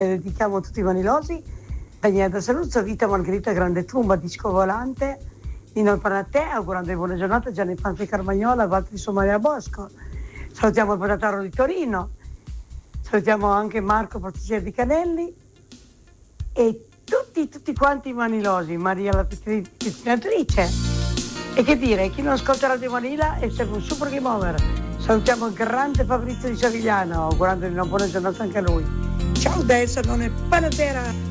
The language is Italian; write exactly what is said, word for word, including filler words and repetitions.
dedichiamo a tutti i manilosi, Daniela Saluzzo, Vita Margherita Grande Tumba, Disco Volante, Nino Panatè, augurando buona giornata, Gianni Panzi Carmagnola, Valtteri Somalia Bosco. Salutiamo il Potataro di Torino, salutiamo anche Marco Pasticcere di Canelli e tutti, tutti quanti i manilosi, Maria la pettinatrice. E che dire, chi non ascolta Radio Manila è sempre un super game over. Salutiamo il grande Fabrizio di Savigliano, augurandogli una buona giornata anche a lui. Ciao, adesso non è Panatera.